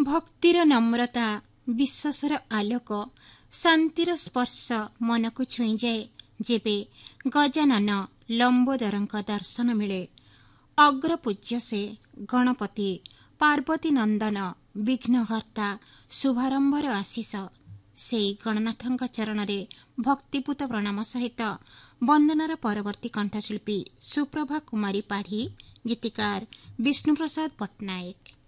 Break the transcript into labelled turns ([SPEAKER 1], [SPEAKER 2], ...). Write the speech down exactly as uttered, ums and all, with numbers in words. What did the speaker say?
[SPEAKER 1] भक्तिर नम्रता विश्वासर आलोक शान्तिर स्पर्श मनकु छुईंजाए जेबे गजानन लम्बोदरଙ୍କ दर्शन मिले। अग्रपूज्य से गणपति पार्वती नंदन विघ्नहर्ता शुभारंभर आशीष से गणनाथଙ୍କ चरणरे भक्तिपूत प्रणाम सहित वंदनार परवर्ती कंठशिल्पी सुप्रभा कुमारी पाढ़ी, गीतिकार विष्णुप्रसाद पट्टनायक।